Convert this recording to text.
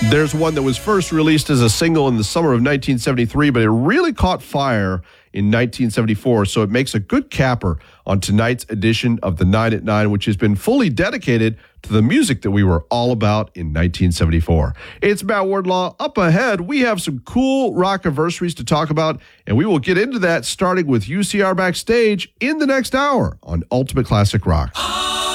There's one that was first released as a single in the summer of 1973, but it really caught fire in 1974, so it makes a good capper on tonight's edition of the 9 at 9, which has been fully dedicated to the music that we were all about in 1974. It's Matt Wardlaw. Up ahead, we have some cool rock anniversaries to talk about, and we will get into that starting with UCR Backstage in the next hour on Ultimate Classic Rock.